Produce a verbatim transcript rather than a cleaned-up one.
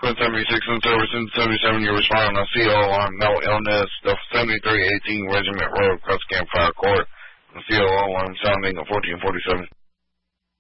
Quinn seventy-six in service in seventy-seven, you respond on a C O alarm, no illness, the seventy-three eighteen Regiment Road, Cross Campfire Court, the C O alarm sounding at fourteen forty-seven.